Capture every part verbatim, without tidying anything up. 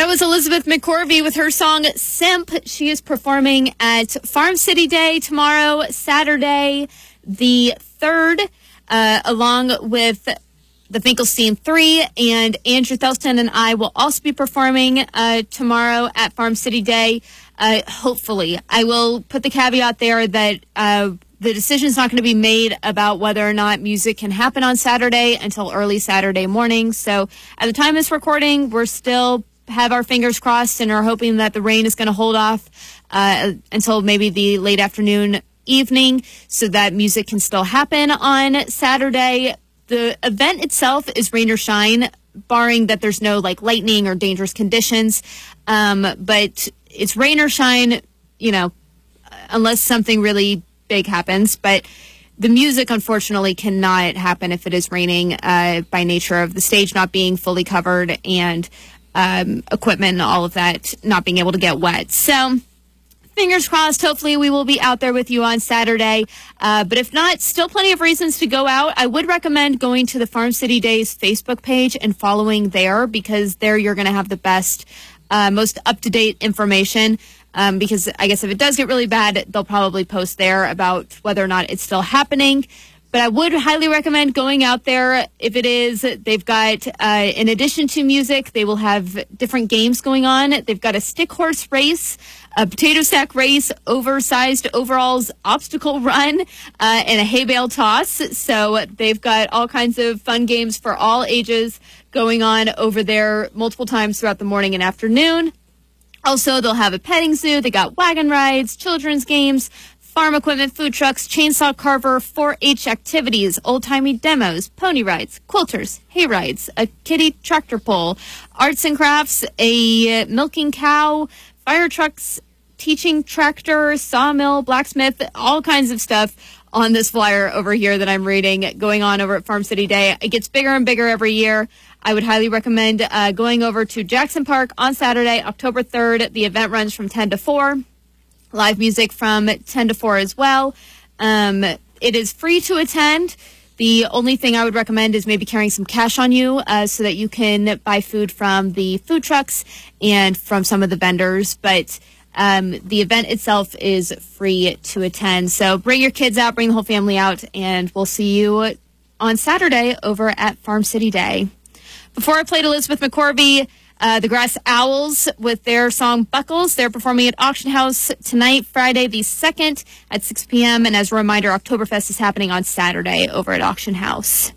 That was Elizabeth McCorvey with her song Simp. She is performing at Farm City Day tomorrow, Saturday, the third, uh, along with the Finkelstein Three. And Andrew Thelston and I will also be performing uh, tomorrow at Farm City Day. Uh, hopefully. I will put the caveat there that uh, the decision is not going to be made about whether or not music can happen on Saturday until early Saturday morning. So at the time of this recording, we're still have our fingers crossed and are hoping that the rain is going to hold off uh, until maybe the late afternoon, evening, so that music can still happen on Saturday. The event itself is rain or shine, barring that there's no like lightning or dangerous conditions. Um, but it's rain or shine, you know, unless something really big happens. But the music, unfortunately, cannot happen if it is raining uh, by nature of the stage not being fully covered and Um, equipment and all of that not being able to get wet. So fingers crossed, hopefully we will be out there with you on Saturday. Uh, but if not, still plenty of reasons to go out. I would recommend going to the Farm City Days Facebook page and following there, because there you're going to have the best, uh, most up-to-date information. Um, because I guess if it does get really bad, they'll probably post there about whether or not it's still happening. But I would highly recommend going out there if it is. They've got, uh, in addition to music, they will have different games going on. They've got a stick horse race, a potato sack race, oversized overalls obstacle run, uh, and a hay bale toss. So they've got all kinds of fun games for all ages going on over there multiple times throughout the morning and afternoon. Also, they'll have a petting zoo. They got wagon rides, children's games, farm equipment, food trucks, chainsaw carver, four H activities, old-timey demos, pony rides, quilters, hay rides, a kiddie tractor pull, arts and crafts, a milking cow, fire trucks, teaching tractor, sawmill, blacksmith, all kinds of stuff on this flyer over here that I'm reading going on over at Farm City Day. It gets bigger and bigger every year. I would highly recommend uh, going over to Jackson Park on Saturday, October third. The event runs from ten to four. Live music from ten to four as well. Um, it is free to attend. The only thing I would recommend is maybe carrying some cash on you uh, so that you can buy food from the food trucks and from some of the vendors. But um, the event itself is free to attend. So bring your kids out, bring the whole family out, and we'll see you on Saturday over at Farm City Day. Before I played Elizabeth McCorvey, Uh, the Grass Owls with their song Buckles. They're performing at Auction House tonight, Friday the second at six p.m. And as a reminder, Oktoberfest is happening on Saturday over at Auction House.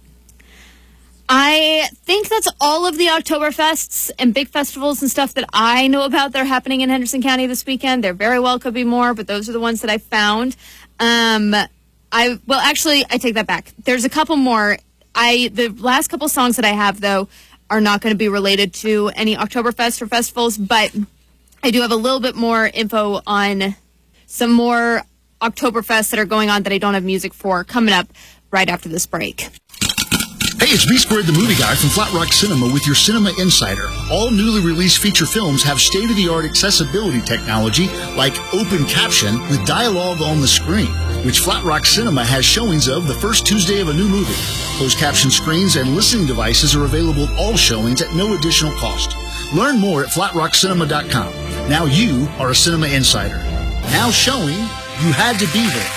I think that's all of the Oktoberfests and big festivals and stuff that I know about that are happening in Henderson County this weekend. There very well could be more, but those are the ones that I found. Um, I well, actually, I take that back. There's a couple more. I the last couple songs that I have, though, are not going to be related to any Oktoberfest or festivals, but I do have a little bit more info on some more Oktoberfests that are going on that I don't have music for coming up right after this break. Hey, it's me, Squared the Movie Guy from Flat Rock Cinema with your Cinema Insider. All newly released feature films have state-of-the-art accessibility technology like open caption with dialogue on the screen, which Flat Rock Cinema has showings of the first Tuesday of a new movie. Closed caption screens and listening devices are available at all showings at no additional cost. Learn more at flat rock cinema dot com. Now you are a Cinema Insider. Now showing, you had to be there.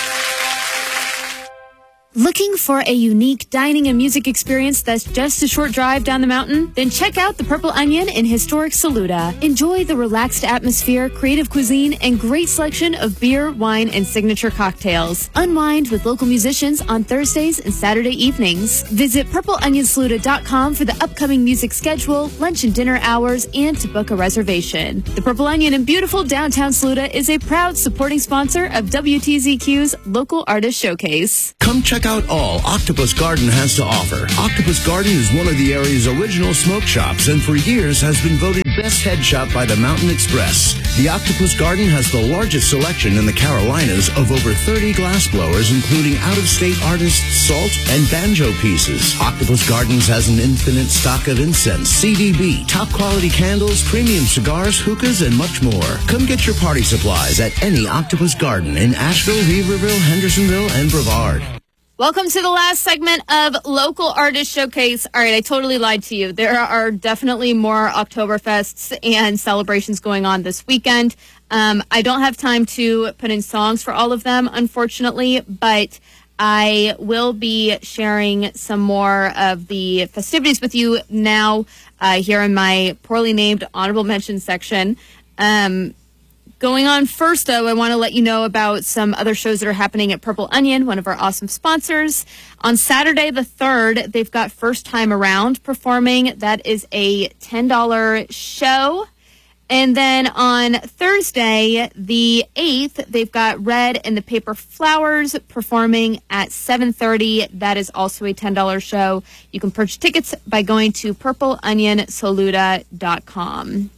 Looking for a unique dining and music experience that's just a short drive down the mountain? Then check out the Purple Onion in historic Saluda. Enjoy the relaxed atmosphere, creative cuisine, and great selection of beer, wine, and signature cocktails. Unwind with local musicians on Thursdays and Saturday evenings. Visit purple onion saluda dot com for the upcoming music schedule, lunch and dinner hours, and to book a reservation. The Purple Onion in beautiful downtown Saluda is a proud supporting sponsor of W T Z Q's Local Artist Showcase. Come check out all Octopus Garden has to offer. Octopus Garden is one of the area's original smoke shops and for years has been voted best head shop by the Mountain Express. The Octopus Garden has the largest selection in the Carolinas of over thirty glass blowers, including out-of-state artists' salt and banjo pieces. Octopus Gardens has an infinite stock of incense, C D B, top-quality candles, premium cigars, hookahs, and much more. Come get your party supplies at any Octopus Garden in Asheville, Weaverville, Hendersonville, and Brevard. Welcome to the last segment of Local Artist Showcase. All right, I totally lied to you. There are definitely more Oktoberfests and celebrations going on this weekend. Um, I don't have time to put in songs for all of them, unfortunately, but I will be sharing some more of the festivities with you now uh, here in my poorly named honorable mention section. Um, Going on first, though, I want to let you know about some other shows that are happening at Purple Onion, one of our awesome sponsors. On Saturday the third, they've got First Time Around performing. That is a ten dollars show. And then on Thursday, the eighth, they've got Red and the Paper Flowers performing at seven thirty. That is also a ten dollars show. You can purchase tickets by going to purple onion saluda dot com.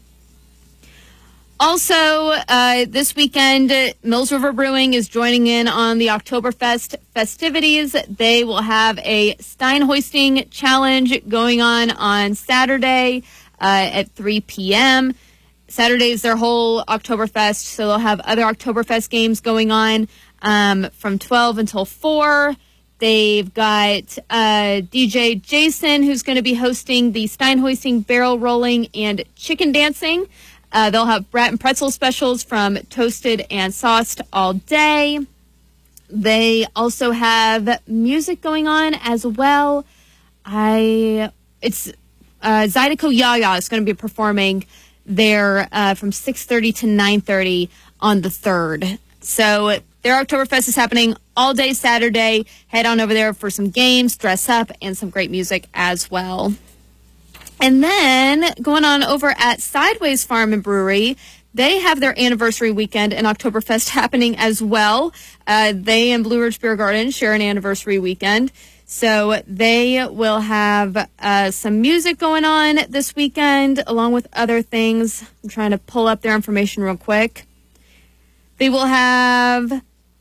Also, uh, this weekend, Mills River Brewing is joining in on the Oktoberfest festivities. They will have a Stein hoisting challenge going on on Saturday uh, at three p.m. Saturday is their whole Oktoberfest, so they'll have other Oktoberfest games going on um, from twelve until four. They've got uh, D J Jason, who's going to be hosting the Stein hoisting, barrel rolling, and chicken dancing. Uh, they'll have brat and pretzel specials from Toasted and Sauced all day. They also have music going on as well. I it's uh, Zydeco Yaya is going to be performing there uh, from six thirty to nine thirty on the third. So their Oktoberfest is happening all day Saturday. Head on over there for some games, dress up, and some great music as well. And then going on over at Sideways Farm and Brewery, they have their anniversary weekend and Oktoberfest happening as well. Uh, they and Blue Ridge Beer Garden share an anniversary weekend. So they will have uh, some music going on this weekend along with other things. I'm trying to pull up their information real quick. They will have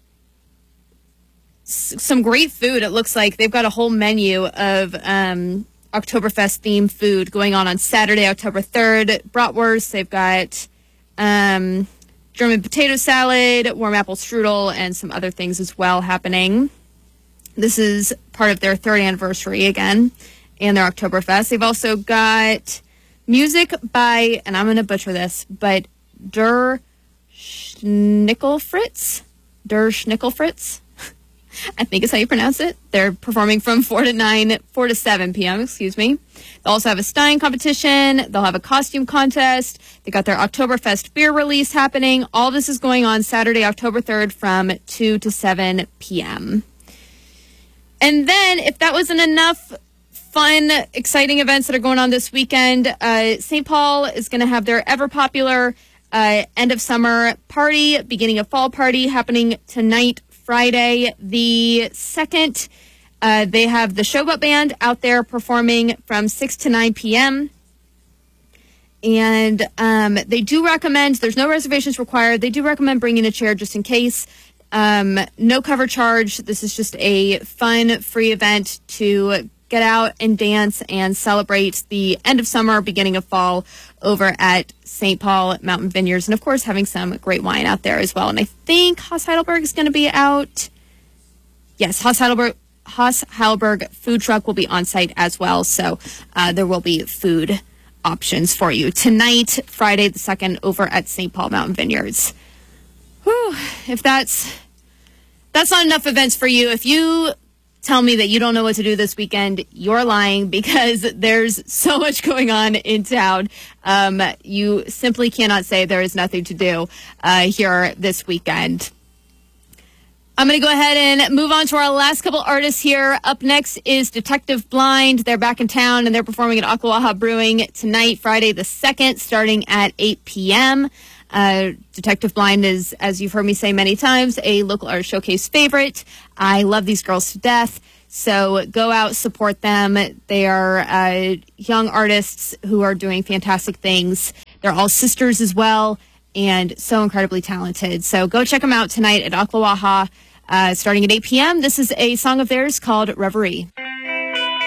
s- some great food. It looks like they've got a whole menu of um Oktoberfest themed food going on on Saturday, October third. Bratwurst, they've got um, German potato salad, warm apple strudel, and some other things as well happening. This is part of their third anniversary again, and their Oktoberfest. They've also got music by, and I'm going to butcher this, but Der Schnickelfritz? Der Schnickelfritz? I think is how you pronounce it. They're performing from four to nine, four to seven p.m., excuse me. They'll also have a Stein competition. They'll have a costume contest. They got their Oktoberfest beer release happening. All this is going on Saturday, October third from two to seven p.m. And then, if that wasn't enough fun, exciting events that are going on this weekend, uh, Saint Paul is going to have their ever-popular uh, end-of-summer party, beginning of fall party happening tonight, Friday the second. Uh, they have the Showboat Band out there performing from six to nine p.m. And um, they do recommend, there's no reservations required. They do recommend bringing a chair just in case. Um, no cover charge. This is just a fun, free event to get out and dance and celebrate the end of summer, beginning of fall over at Saint Paul Mountain Vineyards. And, of course, having some great wine out there as well. And I think Haas Heidelberg is going to be out. Yes, Haas Heidelberg, Haas Heidelberg food truck will be on site as well. So uh, there will be food options for you tonight, Friday the second, over at Saint Paul Mountain Vineyards. Whew, if that's that's not enough events for you, if you tell me that you don't know what to do this weekend, you're lying, because there's so much going on in town. Um, you simply cannot say there is nothing to do uh, here this weekend. I'm going to go ahead and move on to our last couple artists here. Up next is Detective Blind. They're back in town, and they're performing at Ocklawaha Brewing tonight, Friday the second, starting at eight p.m. Uh, Detective Blind is, as you've heard me say many times, a local art showcase favorite. I love these girls to death. So go out, support them. They are uh, young artists who are doing fantastic things. They're all sisters as well, and so incredibly talented. So go check them out tonight at Ocklawaha, uh, starting at eight p.m. This is a song of theirs called Reverie.